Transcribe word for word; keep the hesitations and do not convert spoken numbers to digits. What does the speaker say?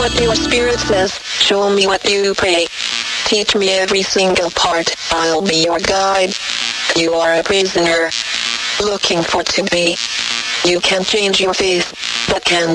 what your spirit says, show me what you pray. Teach me every single part, I'll be your guide. You are a prisoner, looking for to be. You can change your faith, but can